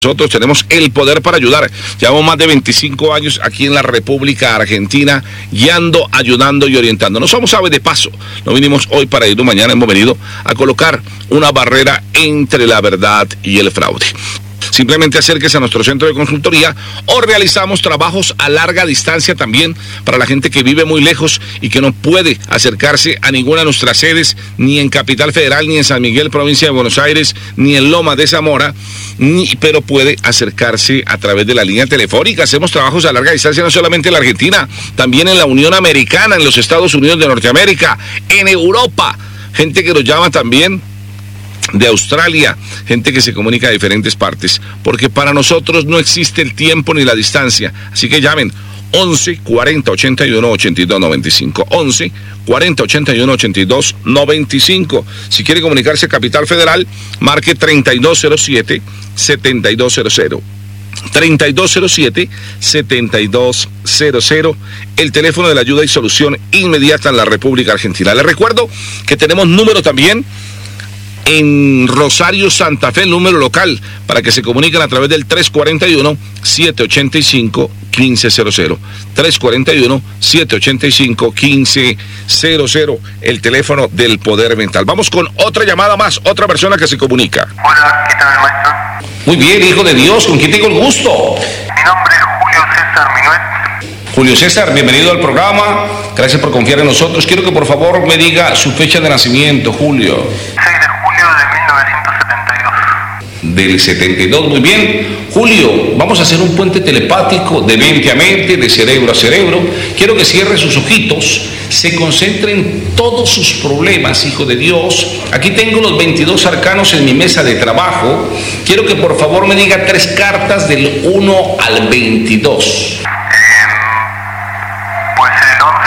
Nosotros tenemos el poder para ayudar. Llevamos más de 25 años aquí en la República Argentina, guiando, ayudando y orientando. No somos aves de paso. No vinimos hoy para irnos mañana. Hemos venido a colocar una barrera entre la verdad y el fraude. Simplemente acérquese a nuestro centro de consultoría o realizamos trabajos a larga distancia también para la gente que vive muy lejos y que no puede acercarse a ninguna de nuestras sedes, ni en Capital Federal, ni en San Miguel, provincia de Buenos Aires, ni en Lomas de Zamora, pero puede acercarse a través de la línea telefónica. Hacemos trabajos a larga distancia no solamente en la Argentina, también en la Unión Americana, en los Estados Unidos de Norteamérica, en Europa. Gente que nos llama también de Australia, gente que se comunica de diferentes partes, porque para nosotros no existe el tiempo ni la distancia. Así que llamen 11 40 81 82 95, 11 40 81 82 95. Si quiere comunicarse a Capital Federal, marque 3207 7200. 3207-7200, el teléfono de la ayuda y solución inmediata en la República Argentina. Les recuerdo que tenemos número también en Rosario, Santa Fe, el número local, para que se comuniquen a través del 341-785-1500. 341-785-1500, el teléfono del poder mental. Vamos con otra llamada más, otra persona que se comunica. Hola, ¿qué tal, maestro? Muy bien, hijo de Dios, ¿con quién tengo el gusto? Mi nombre es Julio César Minuet. Julio César, bienvenido al programa, gracias por confiar en nosotros. Quiero que por favor me diga su fecha de nacimiento, Julio. 6 de julio de 1972. Del 72, muy bien. Julio, vamos a hacer un puente telepático de mente a mente, de cerebro a cerebro. Quiero que cierre sus ojitos, se concentre en todos sus problemas, hijo de Dios. Aquí tengo los 22 arcanos en mi mesa de trabajo. Quiero que por favor me diga 3 cartas del 1 al 22. Pues el 11,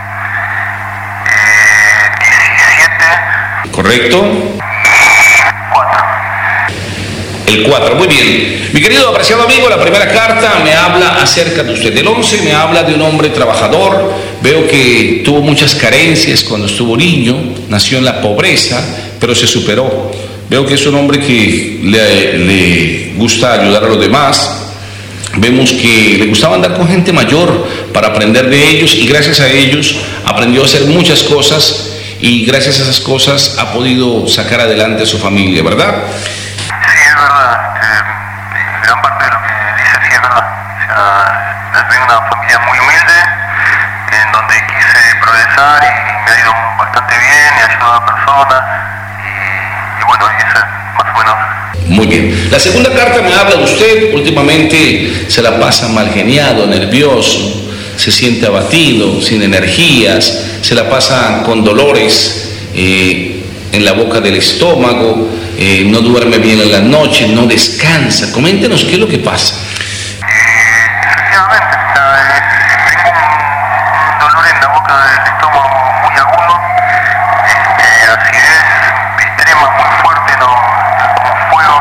17. ¿Correcto? 4. El 4, muy bien. Mi querido apreciado amigo, la primera carta me habla acerca de usted. El 11 me habla de un hombre trabajador. Veo que tuvo muchas carencias cuando estuvo niño, nació en la pobreza, pero se superó. Veo que es un hombre que le gusta ayudar a los demás. Vemos que le gustaba andar con gente mayor para aprender de ellos y gracias a ellos aprendió a hacer muchas cosas y gracias a esas cosas ha podido sacar adelante a su familia, ¿verdad? Sí, es verdad. Gran parte de lo que dice sí es verdad. O sea, nací en una familia muy humilde, en donde quise progresar y me ha ido bastante bien, he ayudado a personas y bueno, eso es más o menos. Muy bien. La segunda carta me habla de usted. Últimamente se la pasa mal geniado, nervioso, se siente abatido, sin energías, se la pasa con dolores en la boca del estómago, no duerme bien en la noche, no descansa. Coméntenos qué es lo que pasa. Efectivamente, tengo un dolor en la boca del estómago muy agudo, acidez extrema muy fuerte, como fuego,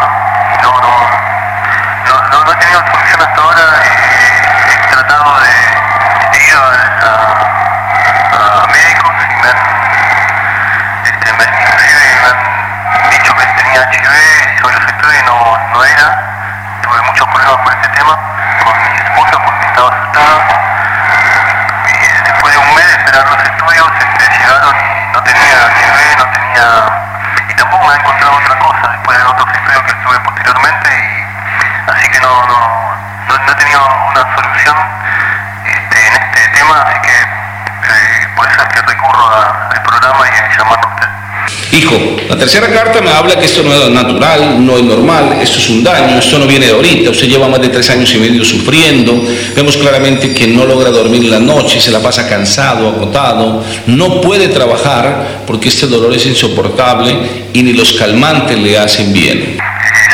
no he tenido solución hasta ahora. He tratado de ir a médicos y me han dicho que tenía HIV, sobre los estudios no era. Tuve muchos problemas por este tema con mi esposa porque estaba asustada. Y después de un mes de esperar los estudios, llegaron y no tenía HIV, y tampoco me ha encontrado otra cosa después de otros estudios que estuve posteriormente, así que no he tenido una solución en este tema, así que por eso es que recurro al programa y a llamarlo a usted. Hijo, la tercera carta me habla que esto no es natural, no es normal, esto es un daño, esto no viene de ahorita, usted lleva más de 3 años y medio sufriendo, vemos claramente que no logra dormir en la noche, se la pasa cansado, agotado, no puede trabajar porque este dolor es insoportable y ni los calmantes le hacen bien. Sí,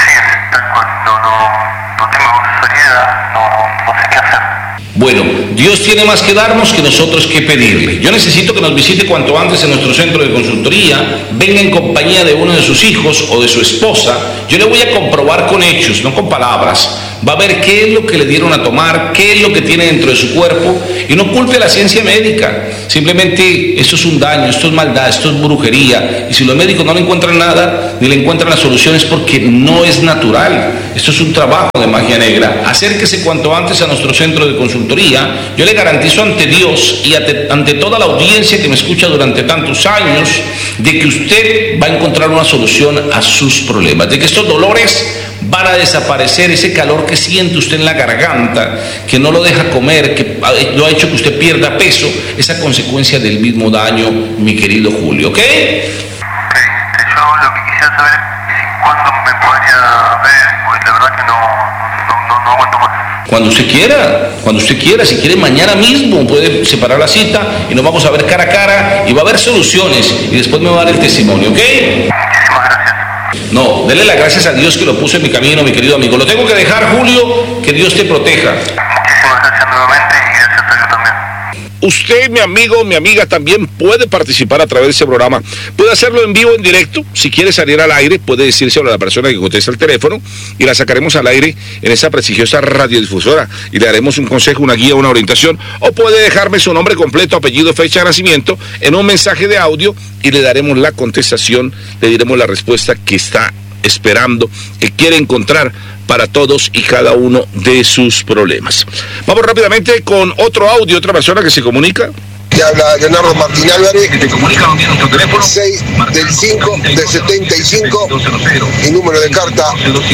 tal cual, no tengo seriedad, no sé qué hacer. Bueno, Dios Dios tiene más que darnos que nosotros que pedirle. Yo necesito que nos visite cuanto antes en nuestro centro de consultoría, venga en compañía de uno de sus hijos o de su esposa. Yo le voy a comprobar con hechos, no con palabras. Va a ver qué es lo que le dieron a tomar, qué es lo que tiene dentro de su cuerpo, y no culpe a la ciencia médica. Simplemente esto es un daño, esto es maldad, esto es brujería, y si los médicos no le encuentran nada, ni le encuentran las soluciones, porque no es natural. Esto es un trabajo de magia negra. Acérquese cuanto antes a nuestro centro de consultoría. Yo le garantizo ante Dios y ante toda la audiencia que me escucha durante tantos años, de que usted va a encontrar una solución a sus problemas, de que estos dolores van a desaparecer, ese calor que siente usted en la garganta, que no lo deja comer, que lo ha hecho que usted pierda peso, esa consecuencia del mismo daño, mi querido Julio, ¿ok? Yo lo que quisiera saber es cuándo me podría ver, pues la verdad que no aguanto más. Cuando usted quiera, si quiere mañana mismo puede separar la cita y nos vamos a ver cara a cara y va a haber soluciones y después me va a dar el testimonio, ¿ok? Muchísimas gracias. No, dele las gracias a Dios que lo puso en mi camino, mi querido amigo. Lo tengo que dejar, Julio, que Dios te proteja. Muchísimas gracias nuevamente y gracias a Dios también. Usted, mi amigo, mi amiga, también puede participar a través de ese programa. Puede hacerlo en vivo, en directo. Si quiere salir al aire, puede decírselo a la persona que contesta el teléfono y la sacaremos al aire en esa prestigiosa radiodifusora y le daremos un consejo, una guía, una orientación. O puede dejarme su nombre completo, apellido, fecha de nacimiento en un mensaje de audio y le daremos la contestación, le diremos la respuesta que está esperando, que quiere encontrar para todos y cada uno de sus problemas. Vamos rápidamente con otro audio, otra persona que se comunica. Te habla Leonardo Martín Álvarez, Que te comunica donde nuestro teléfono. 6 del 5 del 75, y número de carta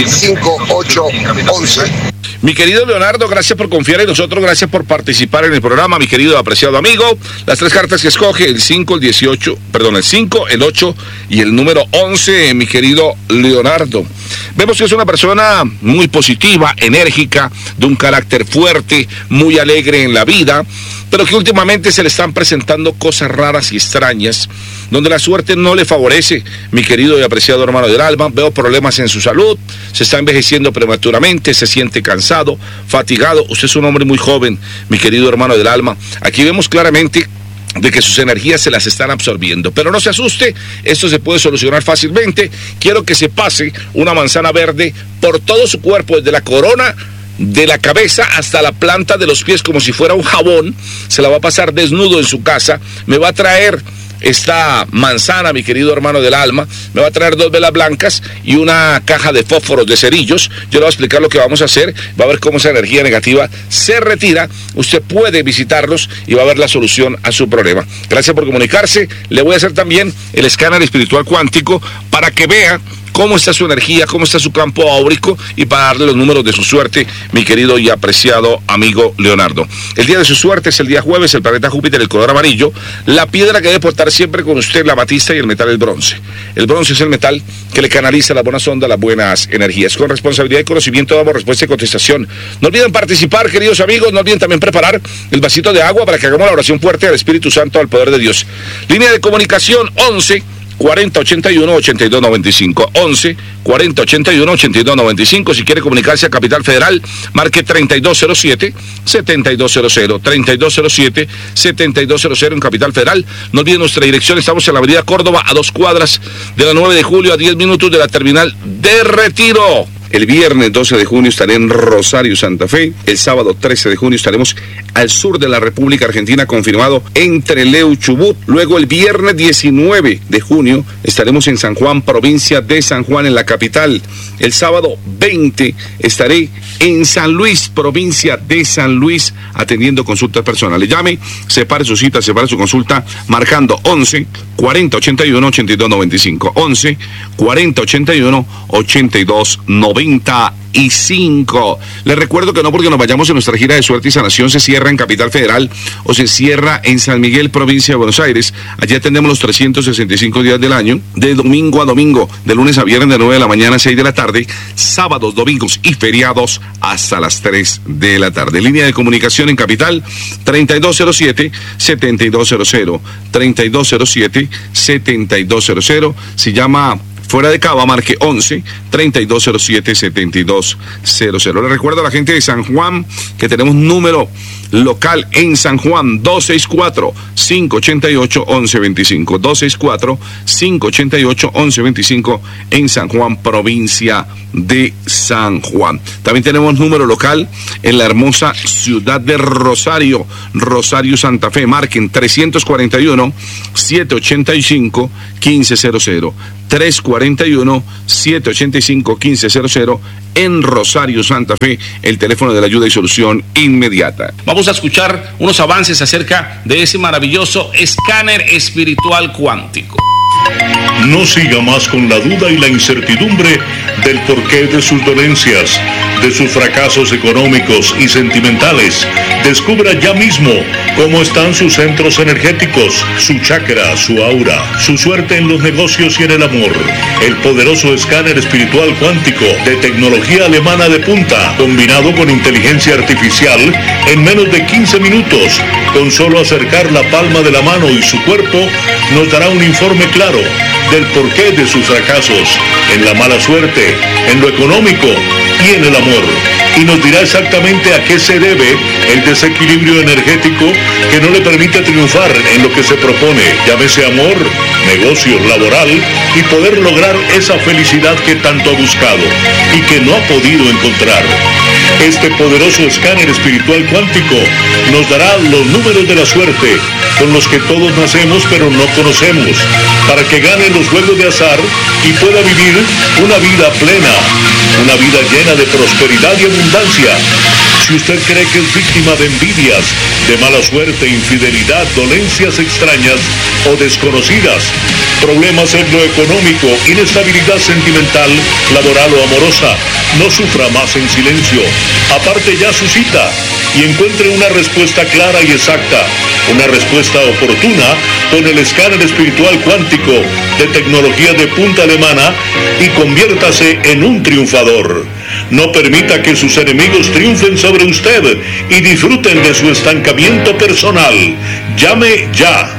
5811. Mi querido Leonardo, gracias por confiar en nosotros, gracias por participar en el programa, mi querido apreciado amigo. Las tres cartas que escoge, el 5, el 18, perdón, el 5, el 8 y el número 11, mi querido Leonardo. Vemos que es una persona muy positiva, enérgica, de un carácter fuerte, muy alegre en la vida, pero que últimamente se le están presentando cosas raras y extrañas, donde la suerte no le favorece, mi querido y apreciado hermano del alma. Veo problemas en su salud, se está envejeciendo prematuramente, se siente cansado, fatigado. Usted es un hombre muy joven, mi querido hermano del alma. Aquí vemos claramente de que sus energías se las están absorbiendo, pero no se asuste, esto se puede solucionar fácilmente. Quiero que se pase una manzana verde por todo su cuerpo, desde la corona de la cabeza hasta la planta de los pies, como si fuera un jabón. Se la va a pasar desnudo en su casa. Me va a traer esta manzana, mi querido hermano del alma. Me va a traer 2 velas blancas y una caja de fósforos de cerillos. Yo le voy a explicar lo que vamos a hacer. Va a ver cómo esa energía negativa se retira. Usted puede visitarlos y va a ver la solución a su problema. Gracias por comunicarse. Le voy a hacer también el escáner espiritual cuántico para que vea cómo está su energía, cómo está su campo áurico, y para darle los números de su suerte, mi querido y apreciado amigo Leonardo. El día de su suerte es el día jueves, el planeta Júpiter, el color amarillo. La piedra que debe portar siempre con usted, la amatista, y el metal, el bronce. El bronce es el metal que le canaliza las buenas ondas, las buenas energías. Con responsabilidad y conocimiento damos respuesta y contestación. No olviden participar, queridos amigos. No olviden también preparar el vasito de agua para que hagamos la oración fuerte al Espíritu Santo, al poder de Dios. Línea de comunicación 11 40 81 82 95, 11 40 81 82 95. Si quiere comunicarse a Capital Federal, marque 3207 7200, 3207 7200 en Capital Federal. No olviden nuestra dirección, estamos en la avenida Córdoba, a 2 cuadras de la 9 de julio, a 10 minutos de la terminal de Retiro. El viernes 12 de junio estaré en Rosario, Santa Fe. El sábado 13 de junio estaremos al sur de la República Argentina, confirmado en Trelew, Chubut. Luego el viernes 19 de junio estaremos en San Juan, provincia de San Juan, en la capital. El sábado 20 estaré en San Luis, provincia de San Luis, atendiendo consultas personales. Llame, separe su cita, separe su consulta, marcando 11 40 81 82 95, 11 40 81 82 95. Les recuerdo que no porque nos vayamos en nuestra gira de suerte y sanación se cierra en Capital Federal o se cierra en San Miguel, provincia de Buenos Aires. Allí atendemos los 365 días del año, de domingo a domingo, de lunes a viernes de 9 de la mañana a 6 de la tarde, sábados, domingos y feriados hasta las 3 de la tarde. Línea de comunicación en Capital 3207 7200, 3207 7200. Si llama fuera de Cava, marque 11 3207 7200. Le recuerdo a la gente de San Juan que tenemos número local en San Juan, 264-588-1125, 264-588-1125 en San Juan, provincia de San Juan. También tenemos número local en la hermosa ciudad de Rosario, Rosario Santa Fe. Marquen 341-785-1500, 341-785-1500 en Rosario Santa Fe, el teléfono de la ayuda y solución inmediata. Vamos a escuchar unos avances acerca de ese maravilloso escáner espiritual cuántico. No siga más con la duda y la incertidumbre del porqué de sus dolencias, de sus fracasos económicos y sentimentales. Descubra ya mismo cómo están sus centros energéticos, su chakra, su aura, su suerte en los negocios y en el amor. El poderoso escáner espiritual cuántico de tecnología alemana de punta, combinado con inteligencia artificial, en menos de 15 minutos, con solo acercar la palma de la mano y su cuerpo, nos dará un informe claro del porqué de sus fracasos, en la mala suerte, en lo económico y en el amor. Y nos dirá exactamente a qué se debe el desequilibrio energético que no le permite triunfar en lo que se propone, llámese amor, negocios, laboral, y poder lograr esa felicidad que tanto ha buscado y que no ha podido encontrar. Este poderoso escáner espiritual cuántico nos dará los números de la suerte con los que todos nacemos pero no conocemos, para que gane los juegos de azar y pueda vivir una vida plena, una vida llena de prosperidad y abundancia. Si usted cree que es víctima de envidias, de mala suerte, infidelidad, dolencias extrañas o desconocidas, problemas en lo económico, inestabilidad sentimental, laboral o amorosa, no sufra más en silencio. Aparte ya su cita y encuentre una respuesta clara y exacta, una respuesta oportuna con el escáner espiritual cuántico de tecnología de punta alemana y conviértase en un triunfador. No permita que sus enemigos triunfen sobre usted y disfruten de su estancamiento personal. Llame ya.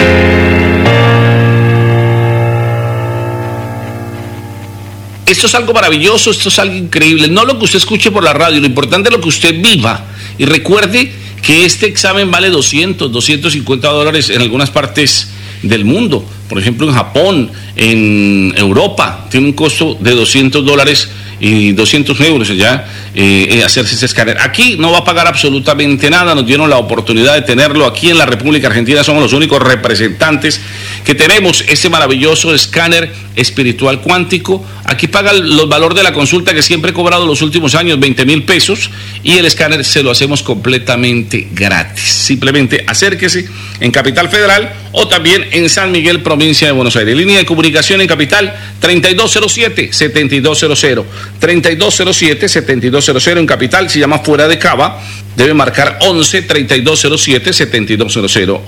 Esto es algo maravilloso, esto es algo increíble. No lo que usted escuche por la radio, lo importante es lo que usted viva. Y recuerde que este examen vale $250 en algunas partes del mundo. Por ejemplo, en Japón, en Europa, tiene un costo de $200 y 200 euros allá hacerse ese escáner. Aquí no va a pagar absolutamente nada, nos dieron la oportunidad de tenerlo aquí en la República Argentina, somos los únicos representantes que tenemos ese maravilloso escáner espiritual cuántico. Aquí paga el valor de la consulta que siempre he cobrado los últimos años, 20,000 pesos, y el escáner se lo hacemos completamente gratis. Simplemente acérquese en Capital Federal o también en San Miguel, provincia de Buenos Aires. Línea de comunicación en Capital 3207-7200, 3207-7200 en Capital. Se llama Fuera de Cava, debe marcar 11-3207-7200,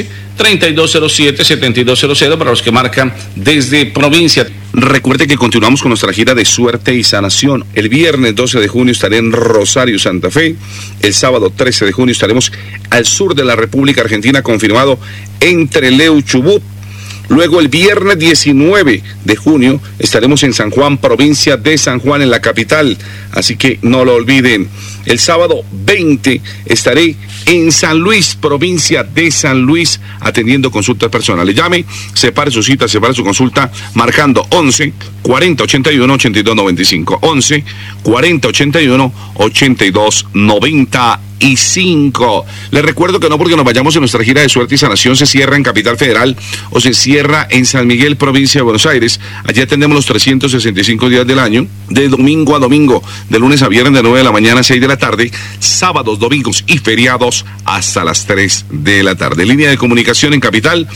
11-3207-7200 para los que marcan desde provincia. Recuerde que continuamos con nuestra gira de suerte y sanación. El viernes 12 de junio estaré en Rosario, Santa Fe. El sábado 13 de junio estaremos al sur de la República Argentina, confirmado en Trelew, Chubut. Luego el viernes 19 de junio estaremos en San Juan, provincia de San Juan, en la capital, así que no lo olviden. El sábado 20 estaré en San Luis, provincia de San Luis, atendiendo consultas personales. Llame, separe su cita, separe su consulta, marcando 11-4081-8295, 11-4081-8295. Les recuerdo que no porque nos vayamos en nuestra gira de suerte y sanación se cierra en Capital Federal o se cierra en San Miguel, provincia de Buenos Aires. Allí atendemos los 365 días del año, de domingo a domingo, de lunes a viernes de 9 de la mañana a 6 de la tarde, sábados, domingos y feriados hasta las 3 de la tarde. Línea de comunicación en Capital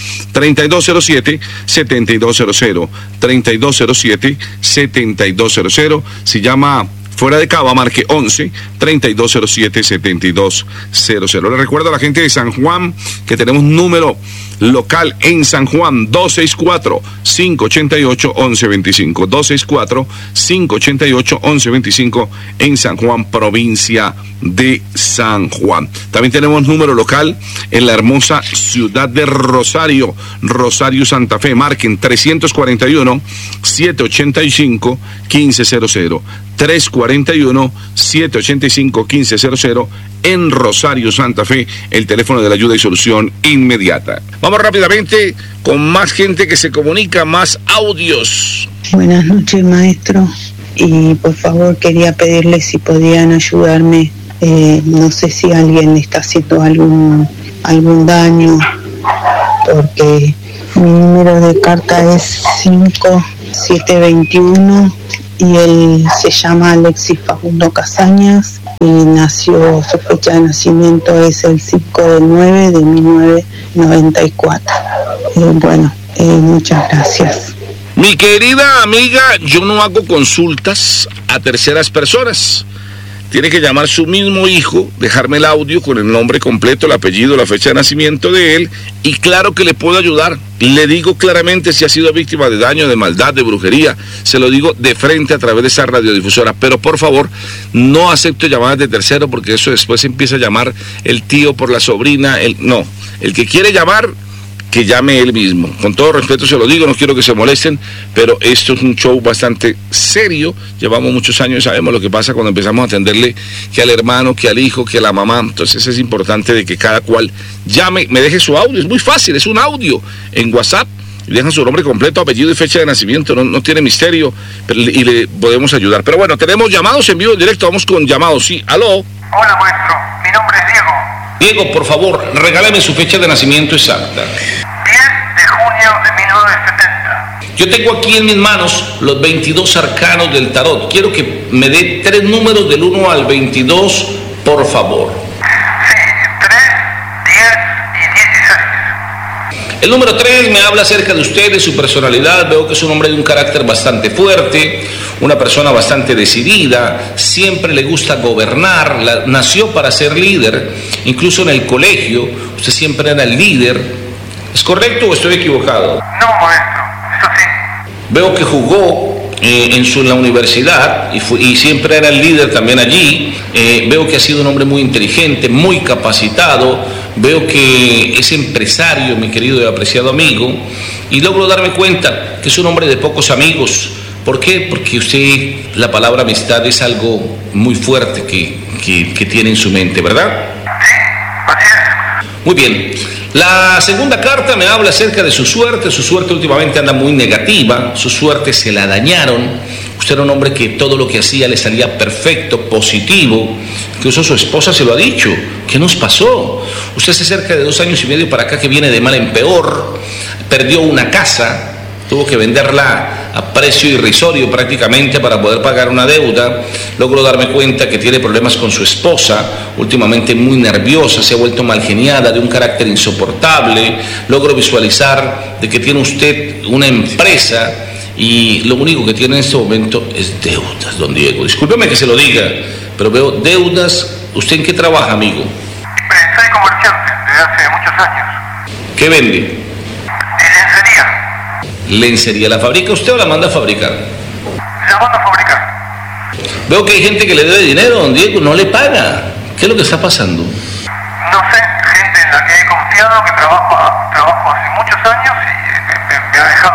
3207-7200, 3207-7200. Se llama Fuera de Cava, marque 11-3207-7200. Le recuerdo a la gente de San Juan que tenemos número local en San Juan, 264-588-1125, 264-588-1125 en San Juan, provincia de San Juan. También tenemos número local en la hermosa ciudad de Rosario, Rosario Santa Fe. Marquen 341-785-1500. 341-785-1500 en Rosario Santa Fe, el teléfono de la ayuda y solución inmediata. Vamos rápidamente con más gente que se comunica, más audios. Buenas noches, maestro. Y por favor quería pedirle si podían ayudarme. No sé si alguien le está haciendo algún daño, porque mi número de carta es 5721 y él se llama Alexis Facundo Casañas y nació, su fecha de nacimiento es el 5/9/1994. Muchas gracias. Mi querida amiga, yo no hago consultas a terceras personas. Tiene que llamar su mismo hijo, dejarme el audio con el nombre completo, el apellido, la fecha de nacimiento de él, y claro que le puedo ayudar. Le digo claramente si ha sido víctima de daño, de maldad, de brujería. Se lo digo de frente a través de esa radiodifusora. Pero por favor, no acepto llamadas de tercero, porque eso después empieza a llamar el tío por la sobrina. No, el que quiere llamar, que llame él mismo. Con todo respeto se lo digo, no quiero que se molesten, pero esto es un show bastante serio. Llevamos muchos años y sabemos lo que pasa cuando empezamos a atenderle que al hermano, que al hijo, que a la mamá. Entonces es importante de que cada cual llame, me deje su audio. Es muy fácil, es un audio en WhatsApp. Dejan su nombre completo, apellido y fecha de nacimiento. No tiene misterio, y le podemos ayudar. Pero bueno, tenemos llamados en vivo en directo. Vamos con llamados. Sí, aló. Hola, maestro. Mi nombre es Diego. Diego, por favor, regálame su fecha de nacimiento exacta. 10 de junio de 1970. Yo tengo aquí en mis manos los 22 arcanos del tarot. Quiero que me dé 3 números del 1 al 22, por favor. Sí, 3, 10 y 16. El número 3 me habla acerca de usted, de su personalidad. Veo que es un hombre de un carácter bastante fuerte, una persona bastante decidida, siempre le gusta gobernar, nació para ser líder, incluso en el colegio, usted siempre era el líder. ¿Es correcto o estoy equivocado? No, maestro, eso sí. Veo que jugó en la universidad y siempre era el líder también allí. Veo que ha sido un hombre muy inteligente, muy capacitado. Veo que es empresario, mi querido y apreciado amigo, y logro darme cuenta que es un hombre de pocos amigos. ¿Por qué? Porque usted, la palabra amistad es algo muy fuerte que tiene en su mente, ¿verdad? Sí, así es. Muy bien. La segunda carta me habla acerca de su suerte. Su suerte últimamente anda muy negativa, su suerte se la dañaron. Usted era un hombre que todo lo que hacía le salía perfecto, positivo. Incluso su esposa se lo ha dicho. ¿Qué nos pasó? Usted hace cerca de 2 años y medio para acá que viene de mal en peor. Perdió una casa, tuvo que venderla a precio irrisorio prácticamente para poder pagar una deuda. Logro darme cuenta que tiene problemas con su esposa, últimamente muy nerviosa, se ha vuelto malgeniada, de un carácter insoportable. Logro visualizar de que tiene usted una empresa y lo único que tiene en este momento es deudas, don Diego. Discúlpeme que se lo diga, pero veo deudas. ¿Usted en qué trabaja, amigo? Soy comerciante desde hace muchos años. ¿Qué vende? En lencería. ¿Lencería la fabrica usted o la manda a fabricar? La mando a fabricar. Veo que hay gente que le debe dinero, don Diego, no le paga. ¿Qué es lo que está pasando? No sé, gente en la que he confiado, que trabajo hace muchos años y me ha dejado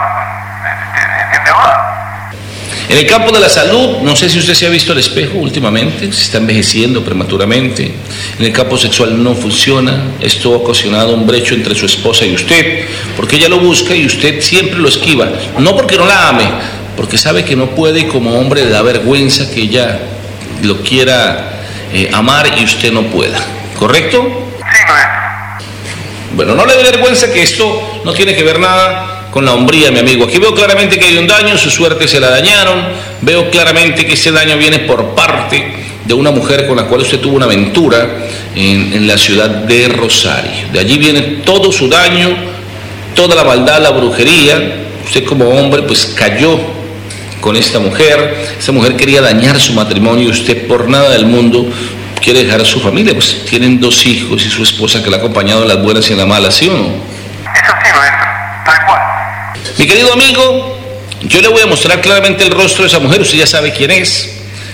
endeudado. En el campo de la salud, no sé si usted se ha visto al espejo últimamente, se está envejeciendo prematuramente. En el campo sexual no funciona. Esto ha ocasionado un brecho entre su esposa y usted, porque ella lo busca y usted siempre lo esquiva. No porque no la ame, porque sabe que no puede, y como hombre le da vergüenza que ella lo quiera amar y usted no pueda. ¿Correcto? Sí, maestro. Bueno, no le dé vergüenza, que esto no tiene que ver nada con la hombría, mi amigo. Aquí veo claramente que hay un daño, su suerte se la dañaron. Veo claramente que ese daño viene por parte de una mujer con la cual usted tuvo una aventura en la ciudad de Rosario. De allí viene todo su daño, toda la maldad, la brujería. Usted como hombre pues cayó con esta mujer. Esta mujer quería dañar su matrimonio y usted por nada del mundo quiere dejar a su familia. Pues tienen 2 hijos y su esposa que la ha acompañado en las buenas y en las malas, ¿sí o no? Eso sí, maestro, tal cual. Mi querido amigo, yo le voy a mostrar claramente el rostro de esa mujer. Usted ya sabe quién es.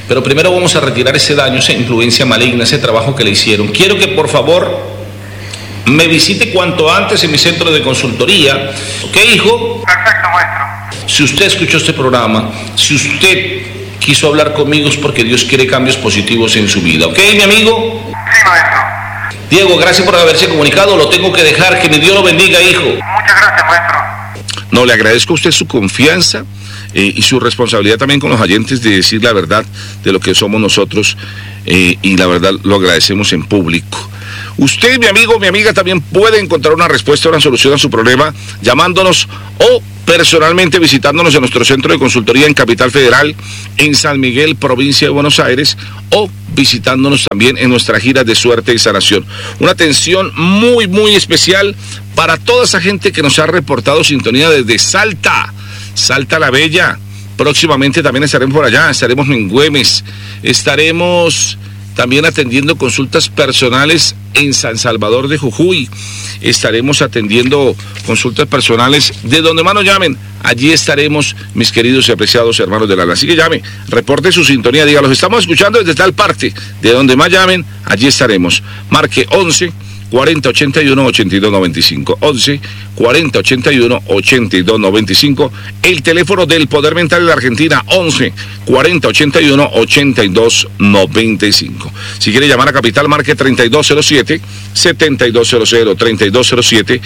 Pero primero vamos a retirar ese daño, esa influencia maligna, ese trabajo que le hicieron. Quiero que por favor me visite cuanto antes en mi centro de consultoría. ¿Ok, hijo? Perfecto, maestro. Si usted escuchó este programa, si usted quiso hablar conmigo es porque Dios quiere cambios positivos en su vida. ¿Ok, mi amigo? Sí, maestro. Diego, gracias por haberse comunicado. Lo tengo que dejar. Que mi Dios lo bendiga, hijo. Muchas gracias, maestro. No, le agradezco a usted su confianza y su responsabilidad también con los oyentes de decir la verdad de lo que somos nosotros y la verdad lo agradecemos en público. Usted, mi amigo, mi amiga, también puede encontrar una respuesta, una solución a su problema llamándonos o personalmente visitándonos en nuestro centro de consultoría en Capital Federal, en San Miguel, provincia de Buenos Aires, o visitándonos también en nuestra gira de suerte y sanación. Una atención muy, muy especial para toda esa gente que nos ha reportado sintonía desde Salta, Salta la Bella. Próximamente también estaremos por allá, estaremos en Güemes, estaremos también atendiendo consultas personales en San Salvador de Jujuy. Estaremos atendiendo consultas personales de donde más nos llamen. Allí estaremos, mis queridos y apreciados hermanos del alma. Así que llame, reporte su sintonía, diga, los estamos escuchando desde tal parte. De donde más llamen, allí estaremos. Marque 11 40 81 82 95. 11 40 81 82 95. El teléfono del Poder Mental de la Argentina, 11 40 81 82 95. Si quiere llamar a Capital, marque 3207 7200 3207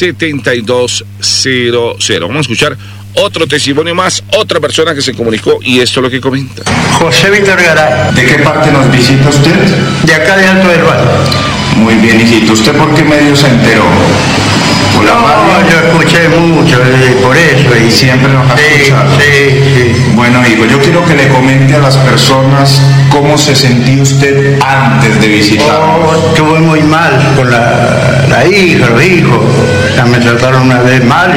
7200. Vamos a escuchar otro testimonio más, otra persona que se comunicó y esto es lo que comenta. José Víctor Garay. ¿De qué parte nos visita usted? De acá de Alto del Valle. Muy bien, hijito. ¿Usted por qué medio se enteró? ¿Por la radio? Yo escuché mucho, por eso. Y siempre nos ha escuchado. Sí. Bueno, hijo, yo quiero que le comente a las personas cómo se sentía usted antes de visitarnos. Estuve muy mal con la hija, los hijos. Ya me trataron una vez mal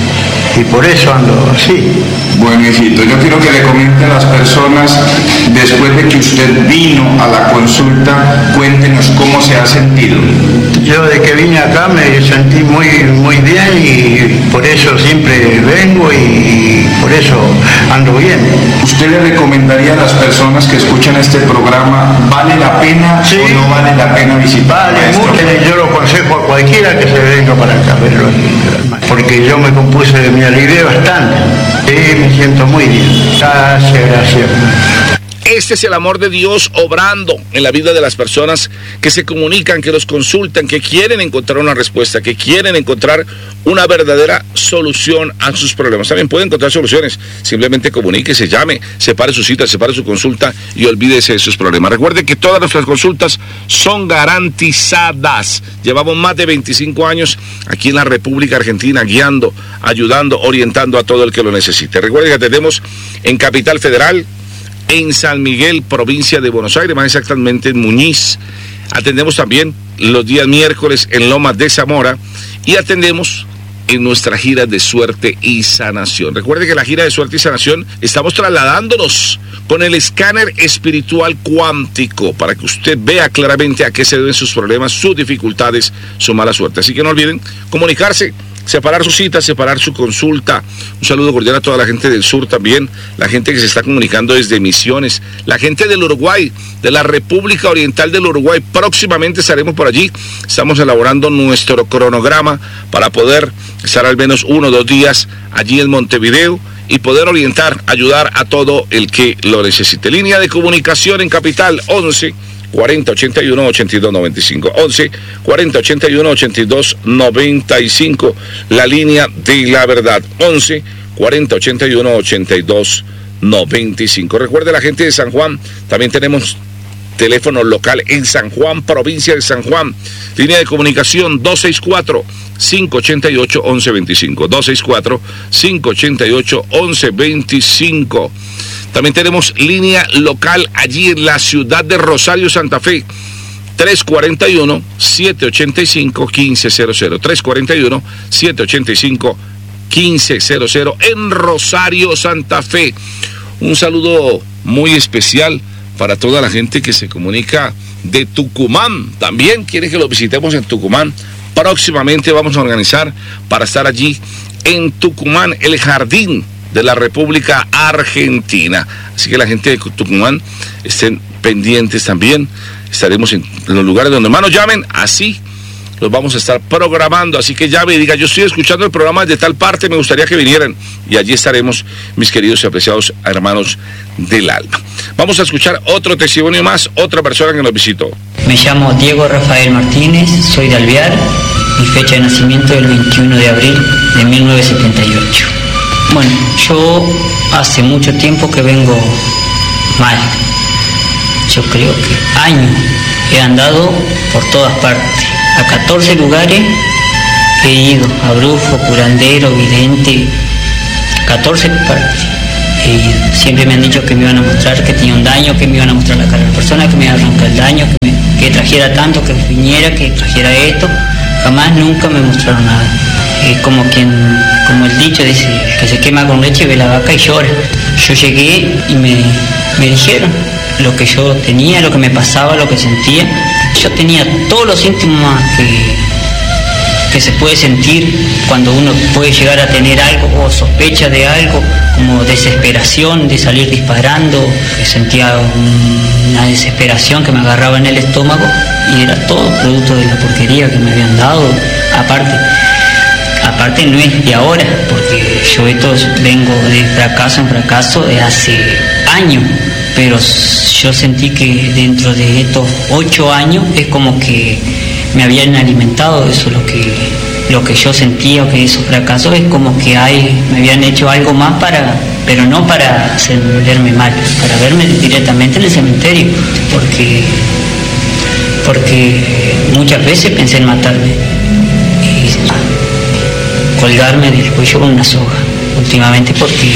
y por eso ando así. Bueno, hijito, yo quiero que le comente a las personas, después de que usted vino a la consulta, cuéntenos cómo se ha sentido. Yo de que vine acá me sentí muy, muy bien y por eso siempre vengo y por eso ando bien. ¿Usted le recomendaría a las personas que escuchan este programa, vale la pena o no vale la pena visitar? Vale mucho, yo lo aconsejo a cualquiera que se venga para acá a verlo, porque yo me compuse, me alivié bastante. Sí, me siento muy bien. Gracias. Este es el amor de Dios obrando en la vida de las personas que se comunican, que los consultan, que quieren encontrar una respuesta, que quieren encontrar una verdadera solución a sus problemas. También pueden encontrar soluciones. Simplemente comuníquese, llame, separe su cita, separe su consulta y olvídese de sus problemas. Recuerde que todas nuestras consultas son garantizadas. Llevamos más de 25 años aquí en la República Argentina guiando, ayudando, orientando a todo el que lo necesite. Recuerde que atendemos en Capital Federal, en San Miguel, provincia de Buenos Aires, más exactamente en Muñiz. Atendemos también los días miércoles en Lomas de Zamora y atendemos en nuestra gira de suerte y sanación. Recuerde que la gira de suerte y sanación estamos trasladándonos con el escáner espiritual cuántico para que usted vea claramente a qué se deben sus problemas, sus dificultades, su mala suerte. Así que no olviden comunicarse, separar su cita, separar su consulta. Un saludo cordial a toda la gente del sur también, la gente que se está comunicando desde Misiones, la gente del Uruguay, de la República Oriental del Uruguay. Próximamente estaremos por allí. Estamos elaborando nuestro cronograma para poder estar al menos 1 o 2 días allí en Montevideo y poder orientar, ayudar a todo el que lo necesite. Línea de comunicación en Capital, 11 40 81 82 95. 11 40 81 82 95. La línea de la verdad. 11 40 81 82 95. Recuerde, la gente de San Juan, también tenemos teléfono local en San Juan, provincia de San Juan. Línea de comunicación 264 588 1125. 264 588 1125. También tenemos línea local allí en la ciudad de Rosario, Santa Fe, 341-785-1500, 341-785-1500 en Rosario, Santa Fe. Un saludo muy especial para toda la gente que se comunica de Tucumán. También quiere que lo visitemos en Tucumán. Próximamente vamos a organizar para estar allí en Tucumán el jardín de la República Argentina. Así que la gente de Tucumán estén pendientes también. Estaremos en los lugares donde hermanos llamen, así los vamos a estar programando. Así que llame y diga, yo estoy escuchando el programa de tal parte, me gustaría que vinieran. Y allí estaremos, mis queridos y apreciados hermanos del alma. Vamos a escuchar otro testimonio más, otra persona que nos visitó. Me llamo Diego Rafael Martínez, soy de Alvear. Mi fecha de nacimiento es el 21 de abril de 1978. Bueno, yo hace mucho tiempo que vengo mal. Yo creo que años he andado por todas partes. A 14 lugares he ido, a brujos, curandero, vidente, 14 partes he ido. Siempre me han dicho que me iban a mostrar que tenía un daño, que me iban a mostrar la cara de la persona, que me iba a arrancar el daño, que trajera tanto, que viniera, que trajera esto. Jamás, nunca me mostraron nada. Como el dicho dice, que se quema con leche ve la vaca y llora. Yo llegué y me dijeron lo que yo tenía, lo que me pasaba, lo que sentía. Yo tenía todos los síntomas que se puede sentir cuando uno puede llegar a tener algo o sospecha de algo, como desesperación de salir disparando. Sentía una desesperación que me agarraba en el estómago y era todo producto de la porquería que me habían dado. Aparte no es de ahora, porque yo vengo de fracaso en fracaso de hace años, pero yo sentí que dentro de estos 8 años es como que me habían alimentado eso, lo que yo sentía, que esos fracasos es como que me habían hecho algo más pero no para verme mal, para verme directamente en el cementerio, porque muchas veces pensé en matarme y colgarme del cuello con una soga últimamente, porque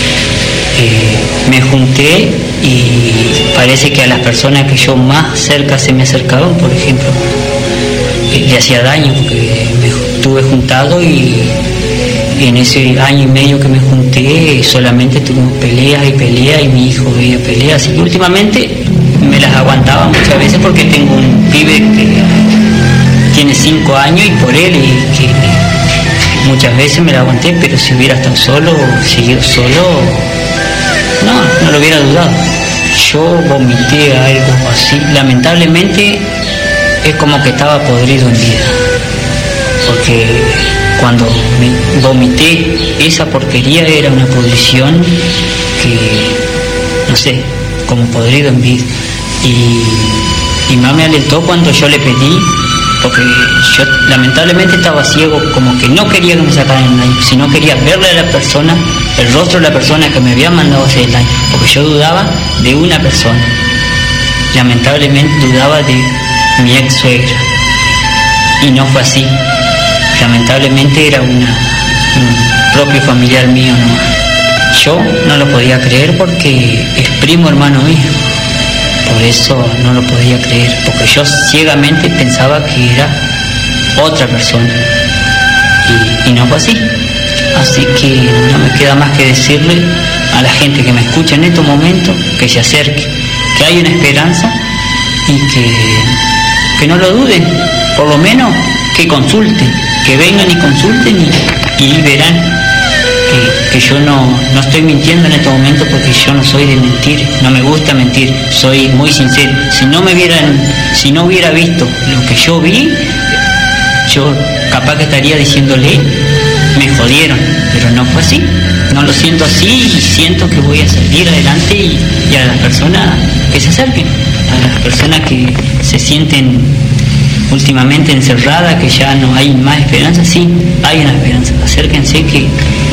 me junté y parece que a las personas que yo más cerca se me acercaban, por ejemplo, le hacía daño, porque me estuve juntado y en ese año y medio que me junté solamente tuvimos peleas y mi hijo veía peleas, y últimamente me las aguantaba muchas veces porque tengo un pibe que tiene 5 años y por él y que muchas veces me la aguanté, pero si hubiera estado solo o seguido solo, no lo hubiera dudado. Yo vomité algo así, lamentablemente es como que estaba podrido en vida, porque cuando me vomité esa porquería era una pudrición que, no sé, como podrido en vida. Y más me alentó cuando yo le pedí, porque yo lamentablemente estaba ciego, como que no quería que me sacaran el daño, sino quería verle a la persona, el rostro de la persona que me había mandado a hacer el daño, porque yo dudaba de una persona, lamentablemente dudaba de mi ex suegra, y no fue así, lamentablemente era un propio familiar mío nomás. Yo no lo podía creer porque es primo hermano mío. Por eso no lo podía creer, porque yo ciegamente pensaba que era otra persona y no fue así. Así que no me queda más que decirle a la gente que me escucha en estos momentos que se acerque, que hay una esperanza y que no lo duden, por lo menos que consulten, que vengan y consulten y verán que yo no estoy mintiendo en este momento, porque yo no soy de mentir, no me gusta mentir, soy muy sincero. Si no hubiera visto lo que yo vi, yo capaz que estaría diciéndole, me jodieron, pero no fue así, no lo siento así y siento que voy a salir adelante y a las personas que se acerquen, a las personas que se sienten últimamente encerradas, que ya no hay más esperanza, sí, hay una esperanza, acérquense que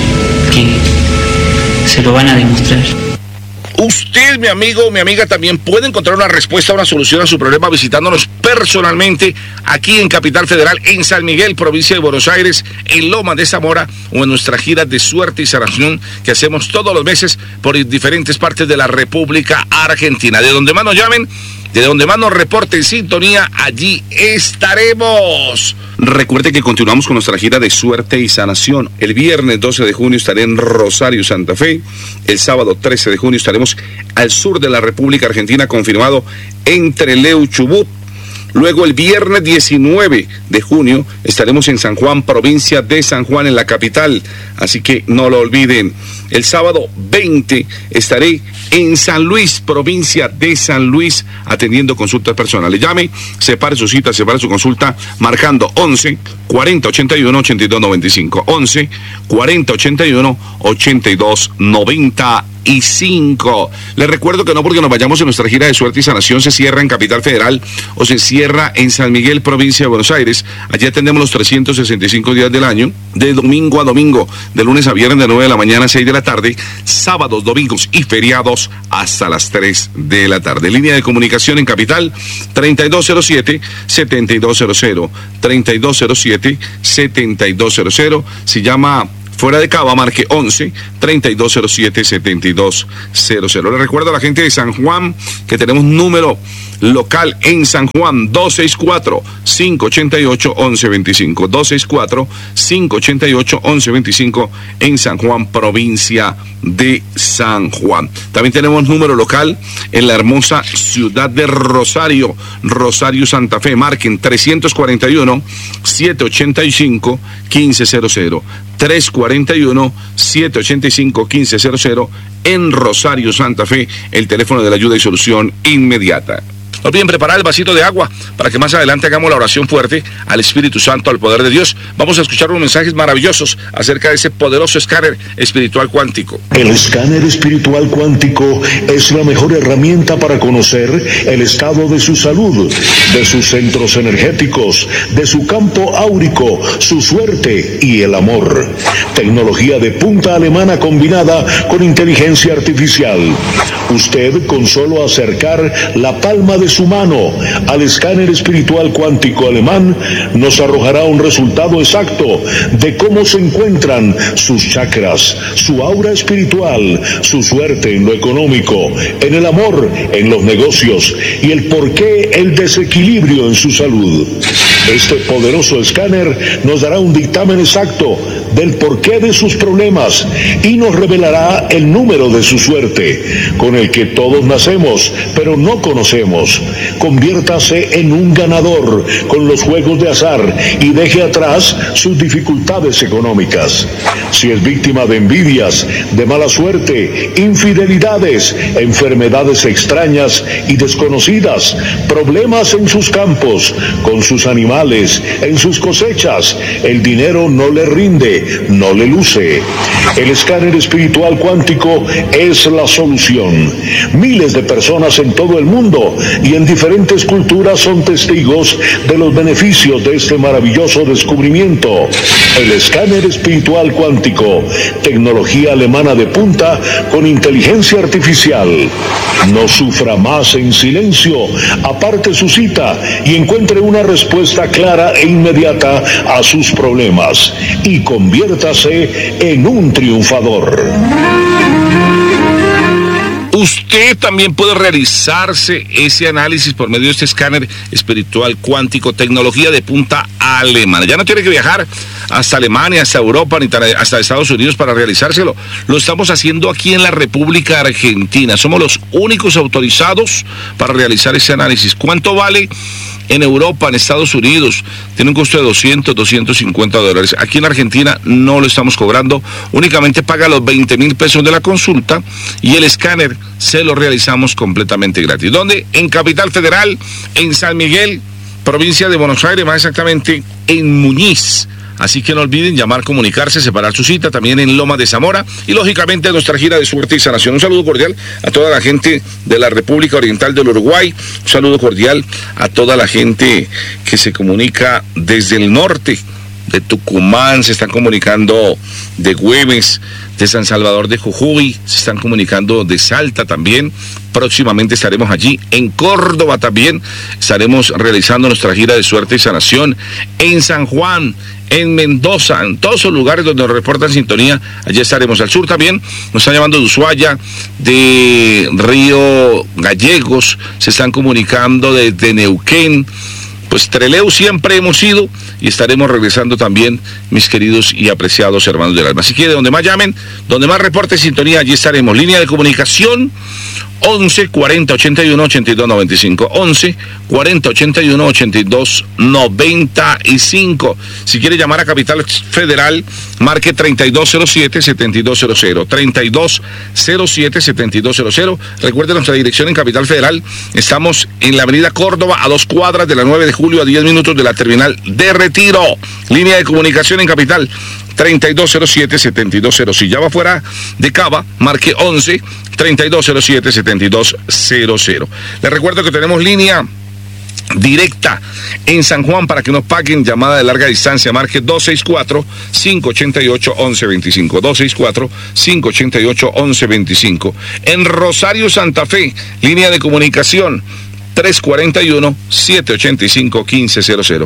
se lo van a demostrar. Usted, mi amigo, mi amiga, también puede encontrar una respuesta, una solución a su problema visitándonos personalmente aquí en Capital Federal, en San Miguel, provincia de Buenos Aires, en Loma de Zamora, o en nuestra gira de suerte y sanación que hacemos todos los meses por diferentes partes de la República Argentina. De donde más nos llamen, de donde más nos reporten sintonía, allí estaremos. Recuerde que continuamos con nuestra gira de suerte y sanación. El viernes 12 de junio estaré en Rosario, Santa Fe. El sábado 13 de junio estaremos al sur de la República Argentina, confirmado en Trelew, Chubut. Luego el viernes 19 de junio estaremos en San Juan, provincia de San Juan, en la capital. Así que no lo olviden. El sábado 20 estaré en San Luis, provincia de San Luis, atendiendo consultas personales. Llame, separe su cita, separe su consulta, marcando 11 40 81 82 95. 11 40 81 82 95. Les recuerdo que no porque nos vayamos en nuestra gira de suerte y sanación se cierra en Capital Federal o se cierra en San Miguel, provincia de Buenos Aires. Allí atendemos los 365 días del año, de domingo a domingo, de lunes a viernes de 9 de la mañana a 6 de la tarde, sábados, domingos y feriados hasta las 3 de la tarde. Línea de comunicación en Capital 3207-7200, 3207-7200. Si llama fuera de Cava, marque 11-3207-7200. Les recuerdo a la gente de San Juan que tenemos número local en San Juan, 264-588-1125, 264-588-1125 en San Juan, provincia de San Juan. También tenemos número local en la hermosa ciudad de Rosario, Rosario Santa Fe, marquen 341-785-1500, 341-785-1500 en Rosario Santa Fe, el teléfono de la ayuda y solución inmediata. No olviden preparar el vasito de agua para que más adelante hagamos la oración fuerte al Espíritu Santo, al poder de Dios. Vamos a escuchar unos mensajes maravillosos acerca de ese poderoso escáner espiritual cuántico. El escáner espiritual cuántico es la mejor herramienta para conocer el estado de su salud, de sus centros energéticos, de su campo áurico, su suerte y el amor. Tecnología de punta alemana combinada con inteligencia artificial. Usted, con solo acercar la palma de su mano al escáner espiritual cuántico alemán, nos arrojará un resultado exacto de cómo se encuentran sus chakras, su aura espiritual, su suerte en lo económico, en el amor, en los negocios y el porqué el desequilibrio en su salud. Este poderoso escáner nos dará un dictamen exacto del porqué de sus problemas y nos revelará el número de su suerte, con el que todos nacemos, pero no conocemos. Conviértase en un ganador con los juegos de azar y deje atrás sus dificultades económicas. Si es víctima de envidias, de mala suerte, infidelidades, enfermedades extrañas y desconocidas, problemas en sus campos, con sus animales, en sus cosechas, el dinero no le rinde, no le luce. El escáner espiritual cuántico es la solución. Miles de personas en todo el mundo y en diferentes culturas son testigos de los beneficios de este maravilloso descubrimiento. El escáner espiritual cuántico, tecnología alemana de punta con inteligencia artificial. No sufra más en silencio, aparte su cita y encuentre una respuesta clara e inmediata a sus problemas y conviértase en un triunfador. Usted también puede realizarse ese análisis por medio de este escáner espiritual cuántico, tecnología de punta alemana. Ya no tiene que viajar hasta Alemania, hasta Europa, ni hasta Estados Unidos para realizárselo. Lo estamos haciendo aquí en la República Argentina. Somos los únicos autorizados para realizar ese análisis. ¿Cuánto vale? En Europa, en Estados Unidos, tiene un costo de $200-250. Aquí en Argentina no lo estamos cobrando, únicamente paga los 20.000 pesos de la consulta y el escáner se lo realizamos completamente gratis. ¿Dónde? En Capital Federal, en San Miguel, provincia de Buenos Aires, más exactamente en Muñiz. Así que no olviden llamar, comunicarse, separar su cita, también en Loma de Zamora y lógicamente nuestra gira de suerte y sanación. Un saludo cordial a toda la gente de la República Oriental del Uruguay, un saludo cordial a toda la gente que se comunica desde el norte, de Tucumán, se están comunicando de Güemes, de San Salvador de Jujuy, se están comunicando de Salta también. Próximamente estaremos allí, en Córdoba también, estaremos realizando nuestra gira de suerte y sanación, en San Juan, en Mendoza, en todos los lugares donde nos reportan sintonía, allí estaremos. Al sur también, nos están llamando de Ushuaia, de Río Gallegos, se están comunicando desde Neuquén. Pues Trelew siempre hemos ido y estaremos regresando también, mis queridos y apreciados hermanos del alma. Así que de donde más llamen, donde más reporte sintonía, allí estaremos. Línea de comunicación 11 40 81 82 95. 11 40 81 82 95. Si quiere llamar a Capital Federal, marque 3207-7200. 3207-7200. Recuerde nuestra dirección en Capital Federal. Estamos en la avenida Córdoba, a 2 cuadras de la 9 de julio, a 10 minutos de la terminal de Retiro. Línea de comunicación en Capital 3207-7200. Si ya va fuera de Cava, marque 11 3207-7200. Les recuerdo que tenemos línea directa en San Juan para que nos paguen llamada de larga distancia. Marque 264-588-1125. 264-588-1125. En Rosario, Santa Fe, línea de comunicación 341-785-1500.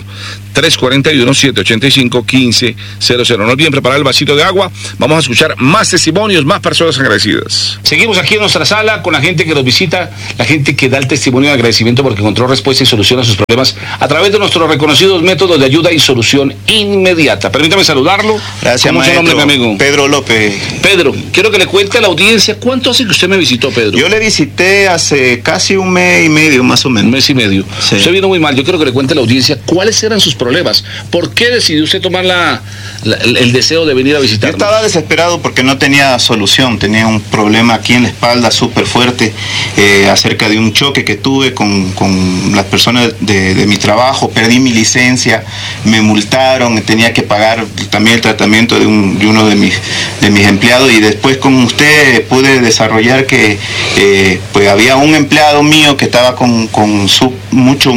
341-785-1500. No olviden preparar el vasito de agua. Vamos a escuchar más testimonios, más personas agradecidas. Seguimos aquí en nuestra sala con la gente que nos visita, la gente que da el testimonio de agradecimiento porque encontró respuesta y solución a sus problemas a través de nuestros reconocidos métodos de ayuda y solución inmediata. Permítame saludarlo. Gracias, ¿Cómo es su nombre, mi amigo? Pedro López. Pedro, quiero que le cuente a la audiencia cuánto hace que usted me visitó, Pedro. Yo le visité hace casi un mes y medio, más o menos. Un mes y medio. Sí. Usted vino muy mal. Yo quiero que le cuente a la audiencia cuáles eran sus problemas. ¿Por qué decidió usted tomar el deseo de venir a visitarnos? Yo estaba desesperado porque no tenía solución. Tenía un problema aquí en la espalda súper fuerte acerca de un choque que tuve con las personas de mi trabajo. Perdí mi licencia, me multaron, tenía que pagar también el tratamiento de uno de mis empleados, y después con usted pude desarrollar que pues había un empleado mío que estaba con mucho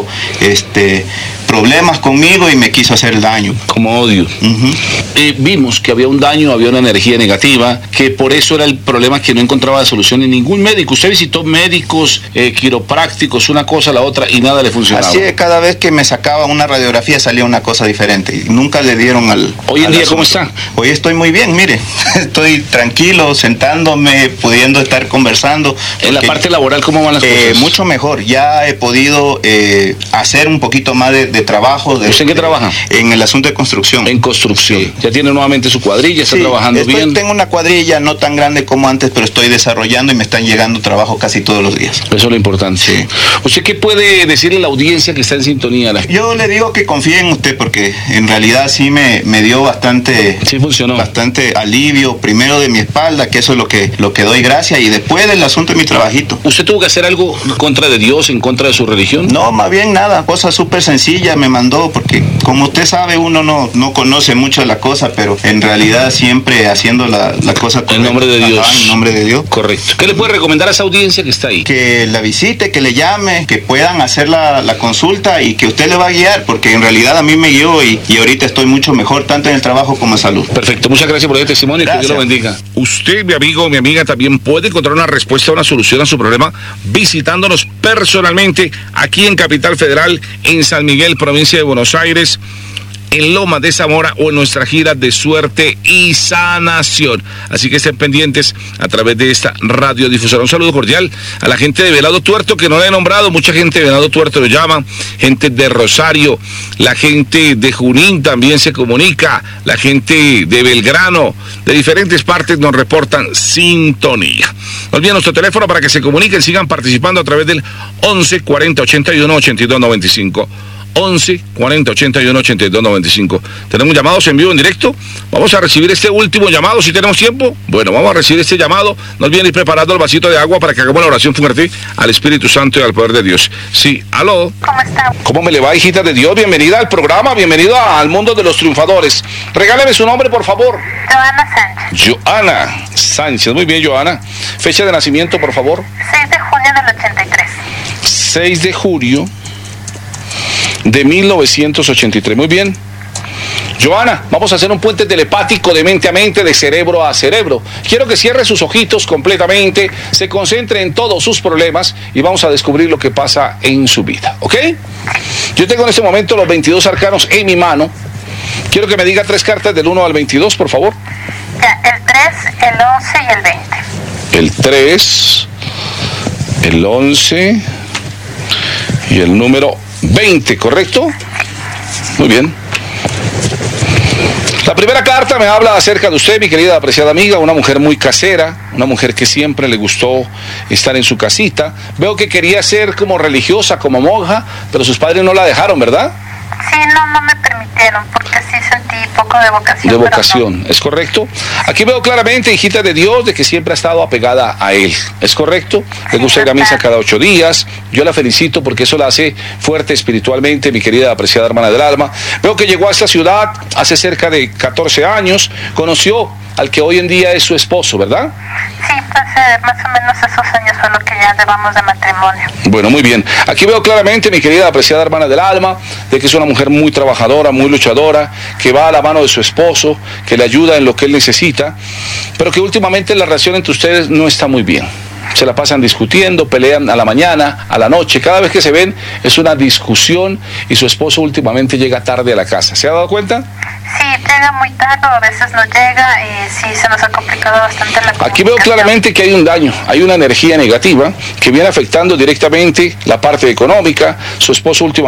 problemas conmigo y me quiso hacer daño. Como odio. Vimos que había un daño, había una energía negativa, que por eso era el problema, que no encontraba solución en ningún médico. Usted visitó médicos, quiroprácticos, una cosa, la otra, y nada le funcionaba. Así es, cada vez que me sacaba una radiografía salía una cosa diferente y nunca le dieron al... Hoy en día, ¿cómo está? Hoy estoy muy bien, mire, estoy tranquilo, sentándome, pudiendo estar conversando. En la parte laboral, ¿cómo van las cosas? Mucho mejor, ya he podido hacer un poquito más de trabajo. ¿Usted en qué trabaja? En el asunto de construcción. En construcción. Sí. Ya tiene nuevamente su cuadrilla, está trabajando bien. Tengo una cuadrilla no tan grande como antes, pero estoy desarrollando y me están llegando trabajo casi todos los días. Eso es lo importante. Sí. ¿Usted qué puede decirle a la audiencia que está en sintonía? Yo le digo que confíe en usted, porque en realidad sí me dio bastante... Sí funcionó. Bastante alivio, primero de mi espalda, que eso es lo que doy gracias, y después del asunto de mi trabajito. ¿Usted tuvo que hacer algo en contra de Dios, en contra de su religión? No, más bien nada, cosa súper sencilla me mandó, porque como usted sabe, uno no conoce mucho la cosa, pero en realidad siempre haciendo la cosa correcta. En nombre de Dios. En nombre de Dios. Correcto. ¿Qué le puede recomendar a esa audiencia que está ahí? Que la visite, que le llame, que puedan hacer la consulta, y que usted le va a guiar, porque en realidad a mí me guió y ahorita estoy mucho mejor, tanto en el trabajo como en salud. Perfecto, muchas gracias por el testimonio. Gracias. Que Dios lo bendiga. Usted, mi amigo, mi amiga, también puede encontrar una respuesta, una solución a su problema visitándonos personalmente aquí en Capital Federal, en San Miguel, provincia de Buenos Aires, en Lomas de Zamora, o en nuestra gira de suerte y sanación. Así que estén pendientes a través de esta radiodifusora. Un saludo cordial a la gente de Venado Tuerto, que no le he nombrado. Mucha gente de Venado Tuerto lo llama, gente de Rosario, la gente de Junín también se comunica, la gente de Belgrano, de diferentes partes nos reportan sintonía. No olviden nuestro teléfono para que se comuniquen, sigan participando a través del 11 40 81 82 95. 11 40 81 82 95. Tenemos llamados en vivo, en directo. Vamos a recibir este último llamado, si tenemos tiempo. Bueno, vamos a recibir este llamado. No olviden ir preparando el vasito de agua para que hagamos la oración fuerte al Espíritu Santo y al poder de Dios. Sí, aló. ¿Cómo está? ¿Cómo me le va, hijita de Dios? Bienvenida al programa, bienvenida al mundo de los triunfadores. Regáleme su nombre, por favor. Joana Sánchez. Joana Sánchez, muy bien, Joana. Fecha de nacimiento, por favor. 6 de junio del 83. 6 de julio de 1983. Muy bien. Joana, vamos a hacer un puente telepático de mente a mente, de cerebro a cerebro. Quiero que cierre sus ojitos completamente, se concentre en todos sus problemas y vamos a descubrir lo que pasa en su vida, ¿ok? Yo tengo en este momento los 22 arcanos en mi mano. Quiero que me diga 3 cartas del 1 al 22, por favor. Ya, el 3, el 11 y el 20. El 3, el 11 y el número 20, ¿correcto? Muy bien. La primera carta me habla acerca de usted, mi querida apreciada amiga, una mujer muy casera, una mujer que siempre le gustó estar en su casita. Veo que quería ser como religiosa, como monja, pero sus padres no la dejaron, ¿verdad? Sí, no me permitieron, porque sí sentí poco de vocación. De vocación, no. ¿Es correcto? Aquí veo claramente, hijita de Dios, de que siempre ha estado apegada a Él. ¿Es correcto? Le gusta ir a misa cada 8 días. Yo la felicito porque eso la hace fuerte espiritualmente, mi querida apreciada hermana del alma. Veo que llegó a esta ciudad hace cerca de 14 años, conoció al que hoy en día es su esposo, ¿verdad? Sí, pues más o menos esos años fue lo que ya llevamos de matrimonio. Bueno, muy bien. Aquí veo claramente, mi querida apreciada hermana del alma, de que es una mujer muy trabajadora, muy luchadora, que va a la mano de su esposo, que le ayuda en lo que él necesita, pero que últimamente la relación entre ustedes no está muy bien. Se la pasan discutiendo, pelean a la mañana, a la noche. Cada vez que se ven es una discusión y su esposo últimamente llega tarde a la casa. ¿Se ha dado cuenta? Sí, llega muy tarde, a veces no llega y sí se nos ha complicado bastante la comunicación. Aquí veo claramente que hay un daño, hay una energía negativa que viene afectando directamente la parte económica. Su esposo últimamente